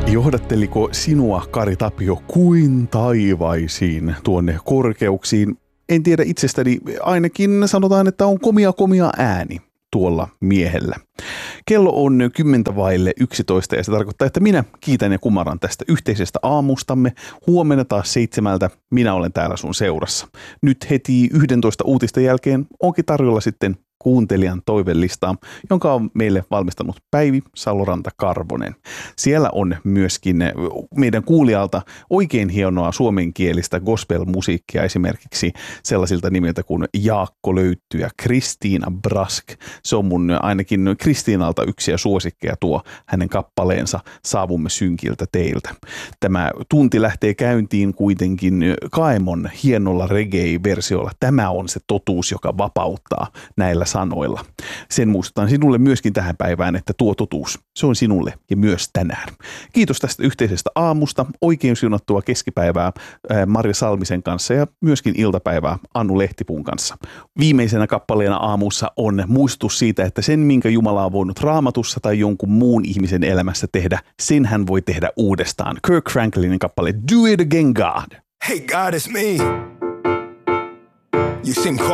Johdatteliko sinua, Kari Tapio, kuin taivaisiin tuonne korkeuksiin? En tiedä itsestäni, ainakin sanotaan, että on komia ääni tuolla miehellä. Kello on 10:11 ja se tarkoittaa, että minä kiitän ja kumaran tästä yhteisestä aamustamme. Huomenna taas 7:00 minä olen täällä sun seurassa. Nyt heti 11 uutisten jälkeen onkin tarjolla sitten kuuntelijan toivelistaa, jonka on meille valmistanut Päivi Saloranta-Karvonen. Siellä on myöskin meidän kuulijalta oikein hienoa suomenkielistä gospel-musiikkia, esimerkiksi sellaisilta nimiltä kuin Jaakko Löytty ja Kristiina Brask. Se on mun ainakin Kristiinalta yksi ja suosikkeja tuo hänen kappaleensa Saavumme synkiltä teiltä. Tämä tunti lähtee käyntiin kuitenkin Kaemon hienolla reggae-versiolla. Tämä on se totuus, joka vapauttaa näillä sanoilla. Sen muistutan sinulle myöskin tähän päivään, että tuo totuus, se on sinulle ja myös tänään. Kiitos tästä yhteisestä aamusta, oikein siunattua keskipäivää Marja Salmisen kanssa ja myöskin iltapäivää Annu Lehtipuun kanssa. Viimeisenä kappaleena aamussa on muistutus siitä, että sen minkä Jumala on voinut Raamatussa tai jonkun muun ihmisen elämässä tehdä, sen hän voi tehdä uudestaan. Kirk Franklinin kappale Do It Again God. Hey God, it's me. You seem quiet.